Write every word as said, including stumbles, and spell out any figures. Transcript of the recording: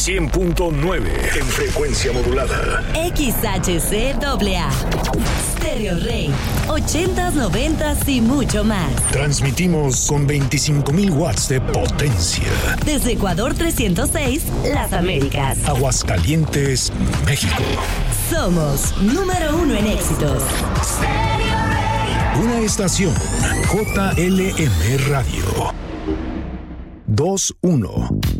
cien punto nueve en frecuencia modulada. X H C A A. Stereo Rey. ochentas, noventas y mucho más. Transmitimos con veinticinco mil watts de potencia. Desde Ecuador trescientos seis, Las Américas. Aguascalientes, México. Somos número uno en éxitos. Una estación J L M Radio. dos uno.